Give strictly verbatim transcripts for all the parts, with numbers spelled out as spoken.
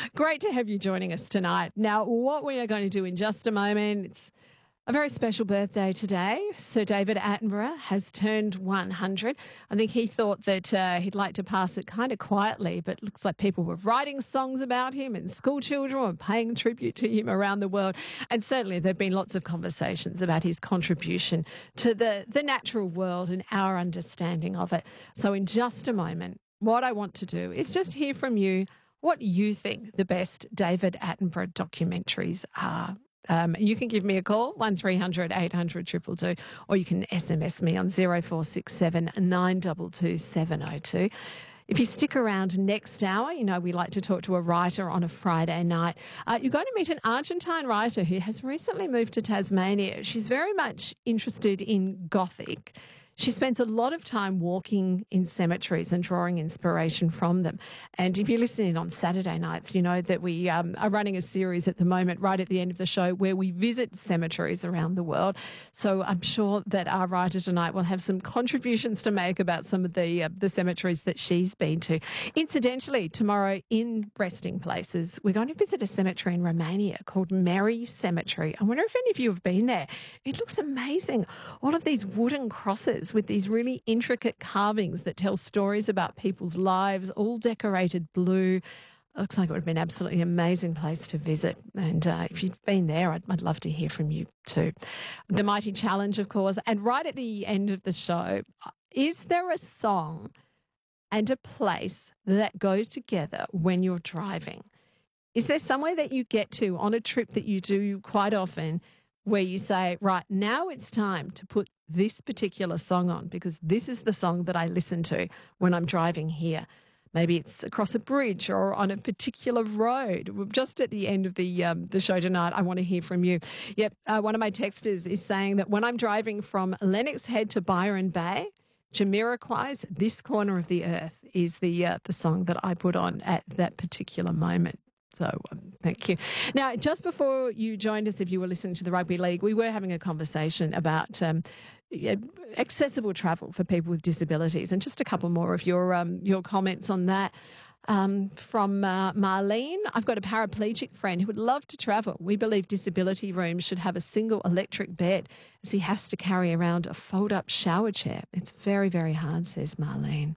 Great to have you joining us tonight. Now, what we are going to do in just a moment, it's a very special birthday today. Sir David Attenborough has turned one hundred. I think he thought that uh, he'd like to pass it kind of quietly, but it looks like people were writing songs about him and school children were paying tribute to him around the world. And certainly there have been lots of conversations about his contribution to the, the natural world and our understanding of it. So in just a moment, what I want to do is just hear from you what you think the best David Attenborough documentaries are. Um, you can give me a call, one three hundred eight hundred two two two, or you can S M S me on zero four six seven nine two two seven zero two. If you stick around next hour, you know we like to talk to a writer on a Friday night. Uh, you're going to meet an Argentine writer who has recently moved to Tasmania. She's very much interested in Gothic. She spends a lot of time walking in cemeteries and drawing inspiration from them. And if you're listening on Saturday nights, you know that we um, are running a series at the moment, right at the end of the show, where we visit cemeteries around the world. So I'm sure that our writer tonight will have some contributions to make about some of the uh, the cemeteries that she's been to. Incidentally, tomorrow in Resting Places, we're going to visit a cemetery in Romania called Mary Cemetery. I wonder if any of you have been there. It looks amazing. All of these wooden crosses with these really intricate carvings that tell stories about people's lives, all decorated blue. It looks like it would have been an absolutely amazing place to visit. And uh, if you've been there, I'd, I'd love to hear from you too. The Mighty Challenge, of course. And right at the end of the show, is there a song and a place that go together when you're driving? Is there somewhere that you get to on a trip that you do quite often where you say, right, now it's time to put this particular song on because this is the song that I listen to when I'm driving here? Maybe it's across a bridge or on a particular road. Just at the end of the um, the show tonight, I want to hear from you. Yep, uh, one of my texters is saying that when I'm driving from Lennox Head to Byron Bay, Jamiroquai's "This Corner of the Earth" is the uh, the song that I put on at that particular moment. So um, thank you. Now, just before you joined us, if you were listening to the Rugby League, we were having a conversation about um, accessible travel for people with disabilities, and just a couple more of your um, your comments on that. Um, from uh, Marlene, I've got a paraplegic friend who would love to travel. We believe disability rooms should have a single electric bed as he has to carry around a fold-up shower chair. It's very, very hard, says Marlene.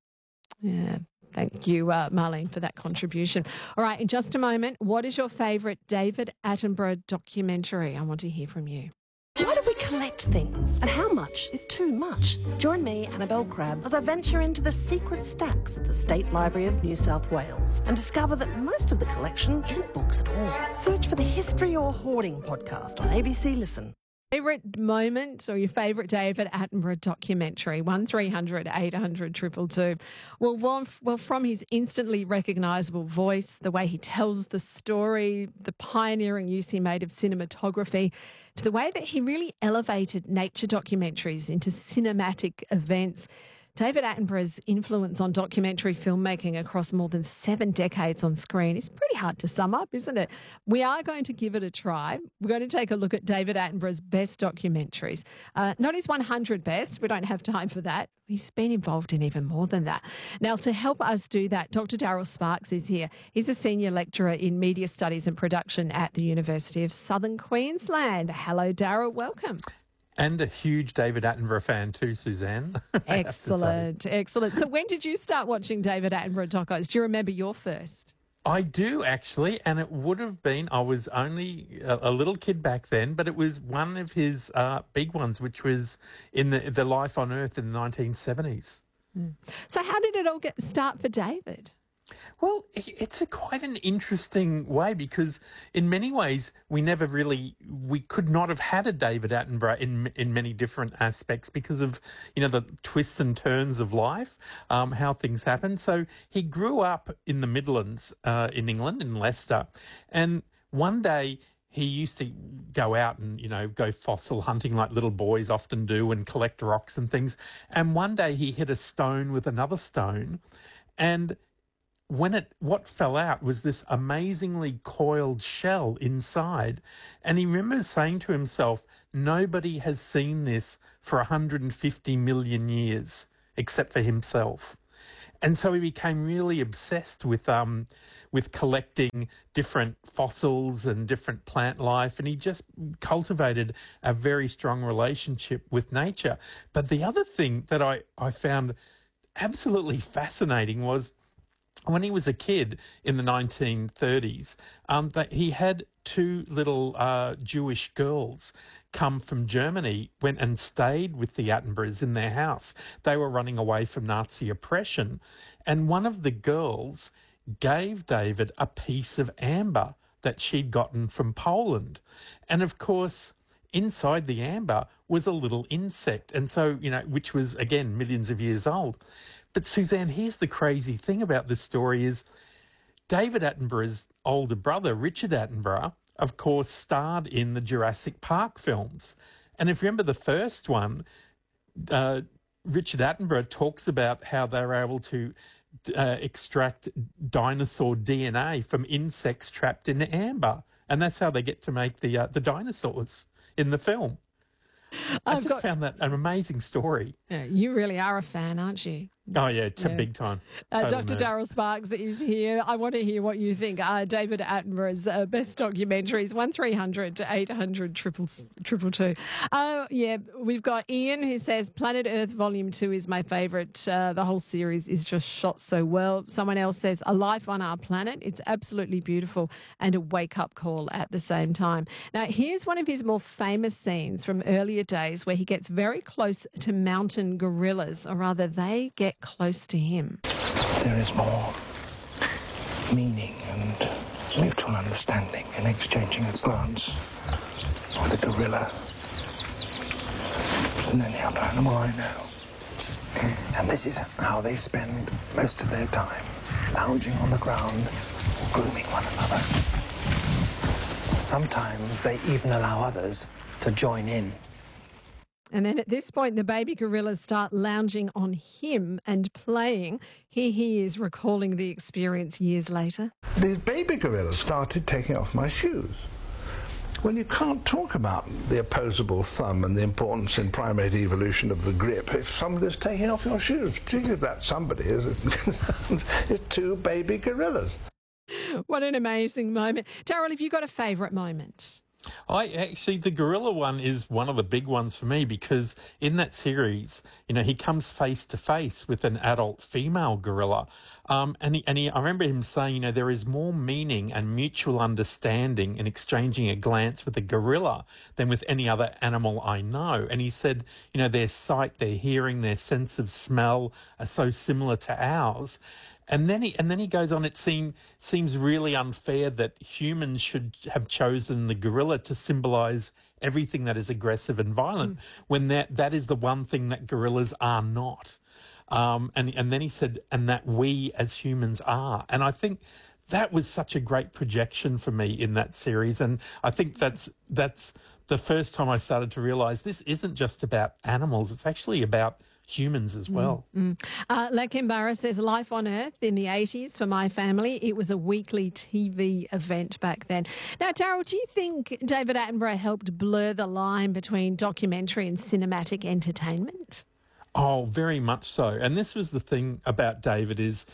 Yeah. Thank you, uh, Marlene, for that contribution. All right, in just a moment, what is your favourite David Attenborough documentary? I want to hear from you. Why do we collect things? And how much is too much? Join me, Annabelle Crabb, as I venture into the secret stacks at the State Library of New South Wales and discover that most of the collection isn't books at all. Search for the History or Hoarding podcast on A B C Listen. Favourite moment or your favourite David Attenborough documentary? one three hundred eight hundred two two two. Well, one, well, from his instantly recognisable voice, the way he tells the story, the pioneering use he made of cinematography, to the way that he really elevated nature documentaries into cinematic events. David Attenborough's influence on documentary filmmaking across more than seven decades on screen is pretty hard to sum up, isn't it? We are going to give it a try. We're going to take a look at David Attenborough's best documentaries. Uh, not his one hundred best. We don't have time for that. He's been involved in even more than that. Now, to help us do that, Doctor Daryl Sparks is here. He's a senior lecturer in media studies and production at the University of Southern Queensland. Hello, Daryl. Welcome. And a huge David Attenborough fan too, Suzanne. Excellent, excellent. So when did you start watching David Attenborough docos? Do you remember your first? I do, actually, and it would have been, I was only a, a little kid back then, but it was one of his uh, big ones, which was in the, the Life on Earth in the nineteen seventies. Mm. So how did it all get start for David? Well, it's a quite an interesting way because in many ways we never really, we could not have had a David Attenborough in in many different aspects because of, you know, the twists and turns of life, um, how things happen. So he grew up in the Midlands uh, in England, in Leicester, and one day he used to go out and, you know, go fossil hunting like little boys often do and collect rocks and things. And one day he hit a stone with another stone, and when it, what fell out was this amazingly coiled shell inside. And he remembers saying to himself, nobody has seen this for one hundred fifty million years except for himself. And so he became really obsessed with um, with collecting different fossils and different plant life, and he just cultivated a very strong relationship with nature. But the other thing that I, I found absolutely fascinating was when he was a kid in the nineteen thirties, um, that he had two little uh, Jewish girls come from Germany, went and stayed with the Attenboroughs in their house. They were running away from Nazi oppression. And one of the girls gave David a piece of amber that she'd gotten from Poland. And of course, inside the amber was a little insect. And so, you know, which was, again, millions of years old. But Suzanne, here's the crazy thing about this story is David Attenborough's older brother, Richard Attenborough, of course, starred in the Jurassic Park films. And if you remember the first one, uh, Richard Attenborough talks about how they were able to uh, extract dinosaur D N A from insects trapped in amber. And that's how they get to make the uh, the dinosaurs in the film. I I've just got- found that an amazing story. Yeah, you really are a fan, aren't you? Oh, yeah, it's Yeah. a big time. Uh, Total Doctor nerd. Daryl Sparks is here. I want to hear what you think. Uh, David Attenborough's uh, best documentaries, one three hundred to eight hundred triple triple two. Uh, yeah, we've got Ian who says Planet Earth Volume two is my favourite. Uh, the whole series is just shot so well. Someone else says A Life on Our Planet. It's absolutely beautiful and a wake-up call at the same time. Now, here's one of his more famous scenes from earlier days where he gets very close to mountain gorillas, or rather they get close to him. There is more meaning and mutual understanding in exchanging a glance with a gorilla than any other animal I know. And this is how they spend most of their time, lounging on the ground, grooming one another. Sometimes they even allow others to join in. And then at this point, the baby gorillas start lounging on him and playing. Here he is recalling the experience years later. The baby gorillas started taking off my shoes. Well, you can't talk about the opposable thumb and the importance in primate evolution of the grip if somebody's taking off your shoes, particularly if that somebody is, is two baby gorillas. What an amazing moment. Daryl, have you got a favourite moment? I actually, the gorilla one is one of the big ones for me because in that series, you know, he comes face to face with an adult female gorilla. Um, and he, and he, I remember him saying, you know, there is more meaning and mutual understanding in exchanging a glance with a gorilla than with any other animal I know. And he said, you know, their sight, their hearing, their sense of smell are so similar to ours. And then he and then he goes on. It seem, seems really unfair that humans should have chosen the gorilla to symbolise everything that is aggressive and violent, mm. when that that is the one thing that gorillas are not. Um, and and then he said, and that we as humans are. And I think that was such a great projection for me in that series. And I think that's that's the first time I started to realise this isn't just about animals; it's actually about humans as well. Mm, mm. Uh, Lakimbara says, Life on Earth in the eighties for my family. It was a weekly T V event back then. Now, Daryl, do you think David Attenborough helped blur the line between documentary and cinematic entertainment? Oh, very much so. And this was the thing about David is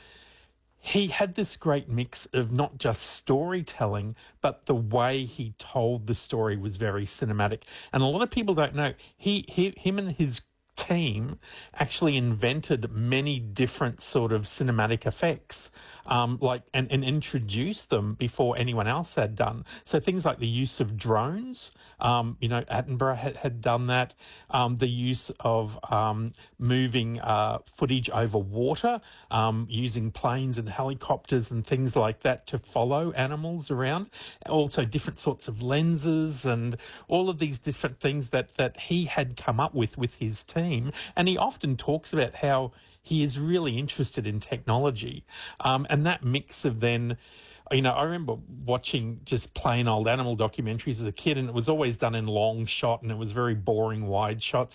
he had this great mix of not just storytelling, but the way he told the story was very cinematic. And a lot of people don't know, he, he him and his team actually invented many different sort of cinematic effects, um, like and, and introduced them before anyone else had done. So things like the use of drones, um, you know, Attenborough had, had done that. Um, the use of um, moving uh, footage over water, um, using planes and helicopters and things like that to follow animals around. Also different sorts of lenses and all of these different things that that he had come up with with his team. And he often talks about how he is really interested in technology. Um, and that mix of then, you know, I remember watching just plain old animal documentaries as a kid, and it was always done in long shot and it was very boring wide shots.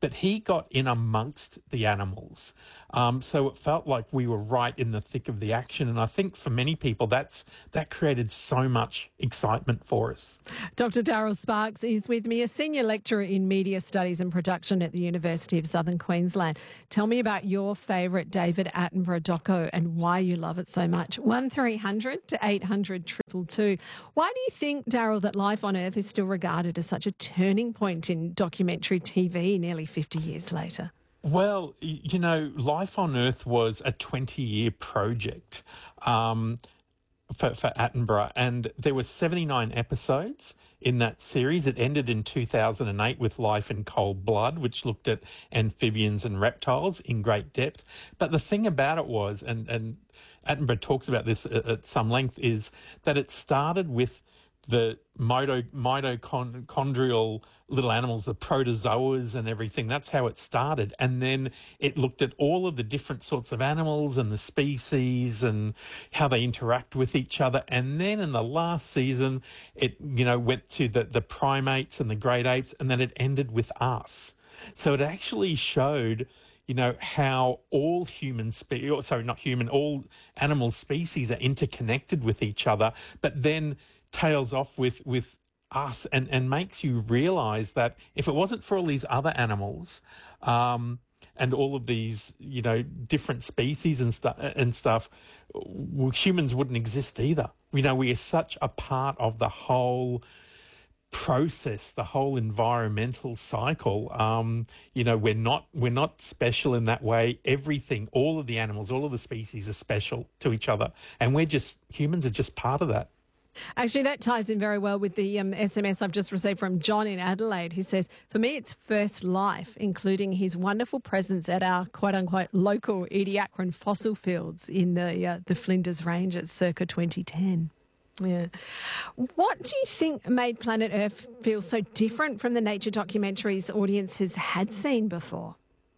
but he got in amongst the animals. Um, so it felt like we were right in the thick of the action. And I think for many people, that's that created so much excitement for us. Doctor Daryl Sparks is with me, a senior lecturer in media studies and production at the University of Southern Queensland. Tell me about your favourite David Attenborough doco and why you love it so much. one three hundred to eight hundred two two two. Why do you think, Daryl, that Life on Earth is still regarded as such a turning point in documentary T V nearly fifty years later? Well, you know, Life on Earth was a twenty-year project um, for, for Attenborough, and there were seventy-nine episodes in that series. It ended in two thousand eight with Life in Cold Blood, which looked at amphibians and reptiles in great depth. But the thing about it was, and, and Attenborough talks about this at, at some length, is that it started with the mito, mitochondrial little animals, the protozoas and everything. That's how it started. And then it looked at all of the different sorts of animals and the species and how they interact with each other. And then in the last season, it, you know, went to the, the primates and the great apes, and then it ended with us. So it actually showed, you know, how all human spe- sorry, not human, all animal species are interconnected with each other, but then tails off with, with us and, and makes you realise that if it wasn't for all these other animals um, and all of these, you know, different species and, stu- and stuff, well, humans wouldn't exist either. You know, we are such a part of the whole process, the whole environmental cycle. Um, you know, we're not we're not special in that way. Everything, all of the animals, all of the species are special to each other, and we're just humans are just part of that. Actually, that ties in very well with the um, S M S I've just received from John in Adelaide. He says, for me, it's first life, including his wonderful presence at our quote-unquote local Ediacaran fossil fields in the uh, the Flinders Ranges circa twenty ten. Yeah. What do you think made Planet Earth feel so different from the nature documentaries audiences had seen before?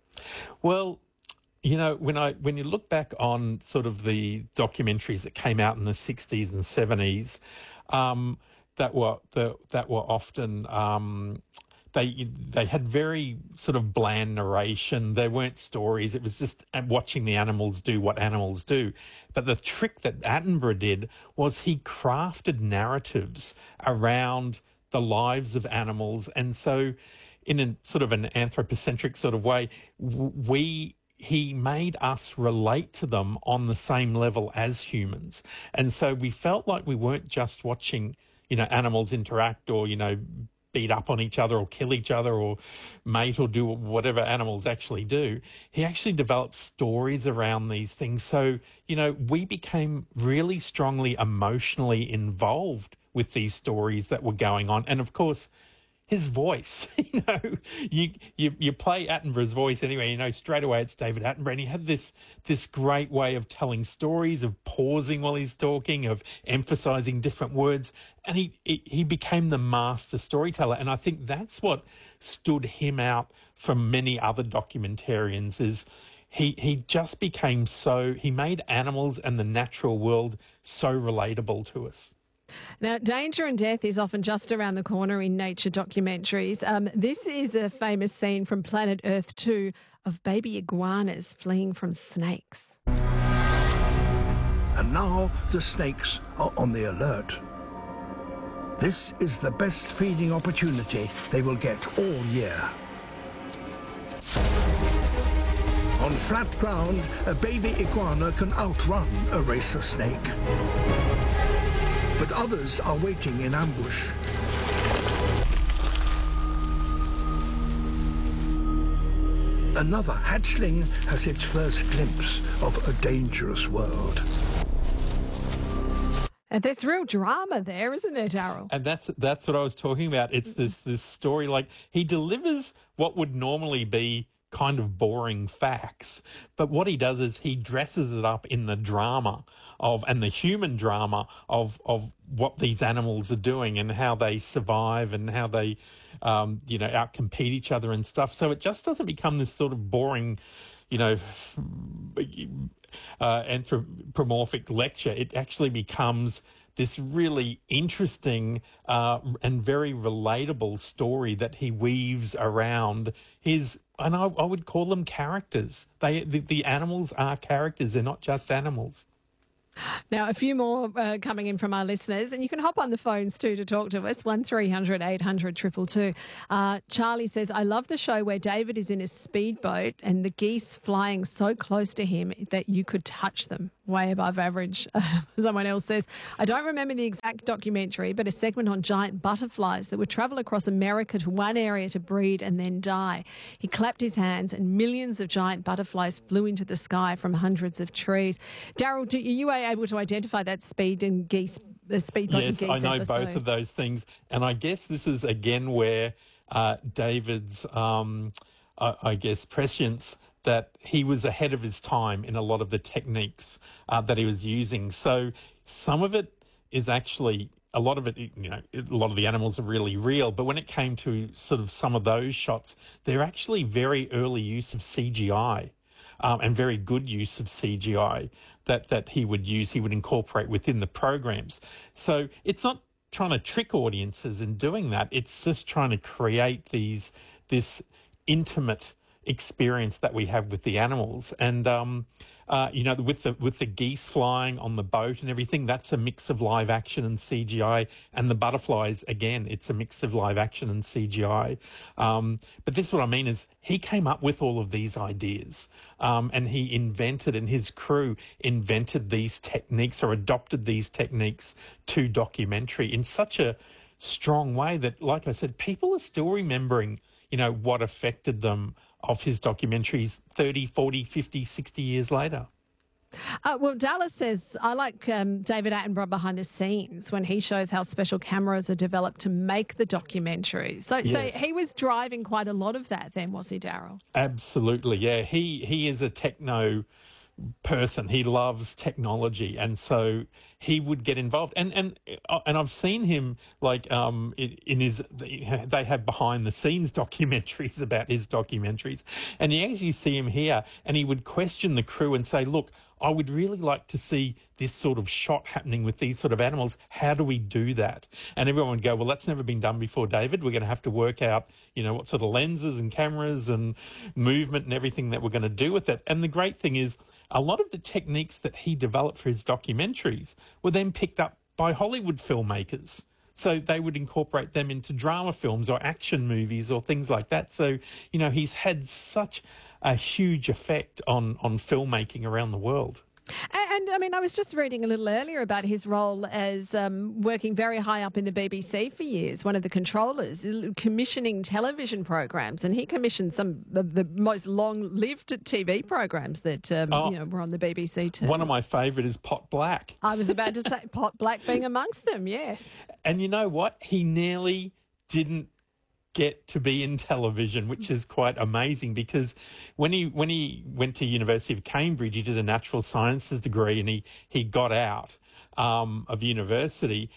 Well, you know, when I when you look back on sort of the documentaries that came out in the sixties and seventies, um, that were the, that were often um, they they had very sort of bland narration. They weren't stories. It was just watching the animals do what animals do. But the trick that Attenborough did was he crafted narratives around the lives of animals, and so in a sort of an anthropocentric sort of way, we. He made us relate to them on the same level as humans. And so we felt like we weren't just watching, you know, animals interact or, you know, beat up on each other or kill each other or mate or do whatever animals actually do. He actually developed stories around these things. So, you know, we became really strongly emotionally involved with these stories that were going on. And of course, his voice, you know, you, you you play Attenborough's voice anyway, you know, straight away it's David Attenborough. And he had this this great way of telling stories, of pausing while he's talking, of emphasising different words. And he, he he became the master storyteller. And I think that's what stood him out from many other documentarians is he, he just became so, he made animals and the natural world so relatable to us. Now, danger and death is often just around the corner in nature documentaries. Um, this is a famous scene from Planet Earth two of baby iguanas fleeing from snakes. And now the snakes are on the alert. This is the best feeding opportunity they will get all year. On flat ground, a baby iguana can outrun a racer snake. But others are waiting in ambush. Another hatchling has its first glimpse of a dangerous world. And there's real drama there, isn't there, Daryl? And that's that's what I was talking about. It's this this story, like he delivers what would normally be kind of boring facts, but what he does is he dresses it up in the drama of and the human drama of of what these animals are doing and how they survive and how they um you know outcompete each other and stuff. So it just doesn't become this sort of boring, you know uh anthropomorphic lecture. It actually becomes this really interesting uh, and very relatable story that he weaves around his and I, I would call them characters. They the, the animals are characters. They're not just animals. Now, a few more uh, coming in from our listeners, and you can hop on the phones too to talk to us, one three hundred eight hundred two two two. Uh, Charlie says, I love the show where David is in a speedboat and the geese flying so close to him that you could touch them, way above average. Uh, someone else says, I don't remember the exact documentary, but a segment on giant butterflies that would travel across America to one area to breed and then die. He clapped his hands and millions of giant butterflies flew into the sky from hundreds of trees. Daryl, do you are able to identify that speed and geese, the speedboat yes, and geese I know episode? both of those things. And I guess this is, again, where uh, David's, um, I, I guess, prescience that he was ahead of his time in a lot of the techniques uh, that he was using. So some of it is actually, a lot of it, you know, a lot of the animals are really real. But when it came to sort of some of those shots, they're actually very early use of C G I um, and very good use of C G I that, that he would use, he would incorporate within the programs. So it's not trying to trick audiences in doing that. It's just trying to create these this intimate experience that we have with the animals. And um uh you know, with the with the geese flying on the boat and everything, that's a mix of live action and C G I. And the butterflies, again, it's a mix of live action and C G I. Um but this is what I mean is he came up with all of these ideas, um and he invented, and his crew invented these techniques or adopted these techniques to documentary in such a strong way that, like I said, people are still remembering, you know, what affected them of his documentaries thirty, forty, fifty, sixty years later. Uh, well, Dallas says, I like um, David Attenborough behind the scenes when he shows how special cameras are developed to make the documentary. So, Yes. so he was driving quite a lot of that then, was he, Daryl? Absolutely, yeah. He he is a techno person. He loves technology, and so he would get involved. And and and I've seen him, like, um in, in his, they have behind the scenes documentaries about his documentaries, and you actually see him here, and he would question the crew and say, look, I would really like to see this sort of shot happening with these sort of animals. How do we do that? And everyone would go, well, that's never been done before, David. We're going to have to work out, you know, what sort of lenses and cameras and movement and everything that we're going to do with it. And the great thing is, a lot of the techniques that he developed for his documentaries were then picked up by Hollywood filmmakers. So they would incorporate them into drama films or action movies or things like that. So, you know, he's had such a huge effect on, on filmmaking around the world. And, and I mean, I was just reading a little earlier about his role as um, working very high up in the B B C for years, one of the controllers, commissioning television programs, and he commissioned some of the most long-lived T V programs that um, Oh, you know, were on the B B C too. One of my favourite is Pot Black. I was about to say Pot Black being amongst them, yes. And you know what? He nearly didn't get to be in television, which is quite amazing, because when he when he went to University of Cambridge, he did a natural sciences degree, and he he got out um, of university,